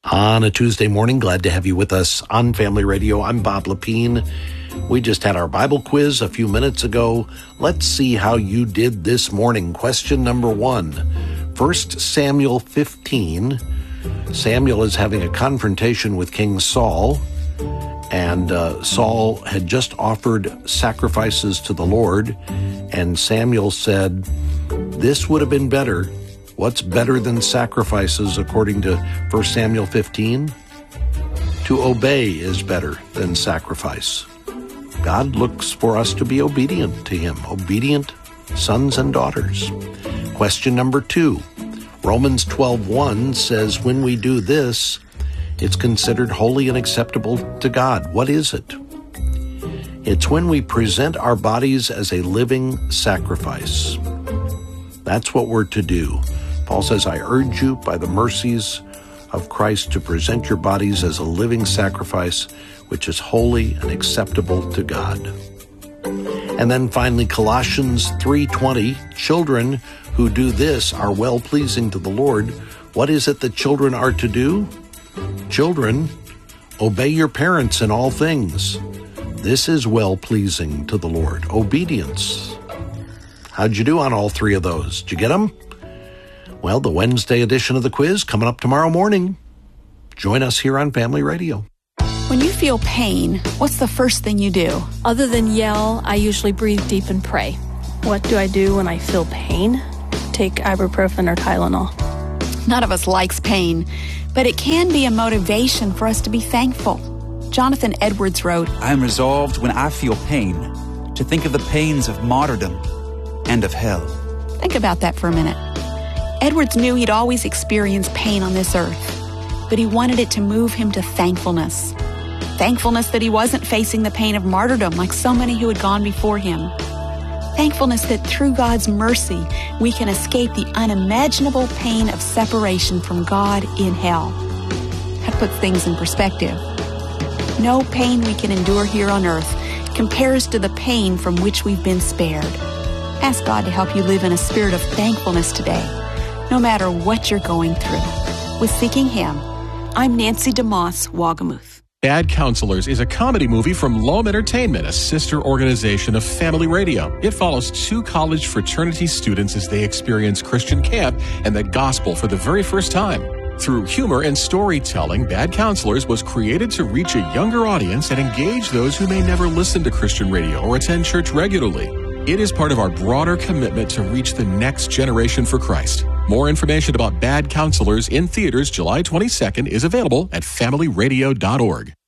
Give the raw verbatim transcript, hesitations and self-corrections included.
On a Tuesday morning, glad to have you with us on Family Radio. I'm Bob Lepine. We just had our Bible quiz a few minutes ago. Let's see how you did this morning. Question number one, First Samuel fifteen. Samuel is having a confrontation with King Saul, and uh, Saul had just offered sacrifices to the Lord, and Samuel said, this would have been better. What's better than sacrifices according to First Samuel fifteen? To obey is better than sacrifice. God looks for us to be obedient to Him, obedient sons and daughters. Question number two, Romans twelve one says, when we do this, it's considered holy and acceptable to God. What is it? It's when we present our bodies as a living sacrifice. That's what we're to do. Paul says, I urge you by the mercies of Christ to present your bodies as a living sacrifice, which is holy and acceptable to God. And then finally, Colossians three twenty, children who do this are well-pleasing to the Lord. What is it that children are to do? Children, obey your parents in all things. This is well-pleasing to the Lord. Obedience. How'd you do on all three of those? Did you get them? Well, the Wednesday edition of the quiz coming up tomorrow morning. Join us here on Family Radio. When you feel pain, what's the first thing you do? Other than yell, I usually breathe deep and pray. What do I do when I feel pain? Take ibuprofen or Tylenol. None of us likes pain, but it can be a motivation for us to be thankful. Jonathan Edwards wrote, I am resolved when I feel pain to think of the pains of martyrdom and of hell. Think about that for a minute. Edwards knew he'd always experienced pain on this earth, but he wanted it to move him to thankfulness. Thankfulness that he wasn't facing the pain of martyrdom like so many who had gone before him. Thankfulness that through God's mercy, we can escape the unimaginable pain of separation from God in hell. That puts things in perspective. No pain we can endure here on earth compares to the pain from which we've been spared. Ask God to help you live in a spirit of thankfulness today, no matter what you're going through. With Seeking Him, I'm Nancy DeMoss, Wagamuth. Bad Counselors is a comedy movie from Loam Entertainment, a sister organization of Family Radio. It follows two college fraternity students as they experience Christian camp and the gospel for the very first time. Through humor and storytelling, Bad Counselors was created to reach a younger audience and engage those who may never listen to Christian radio or attend church regularly. It is part of our broader commitment to reach the next generation for Christ. More information about Bad Counselors in theaters July twenty-second is available at family radio dot org.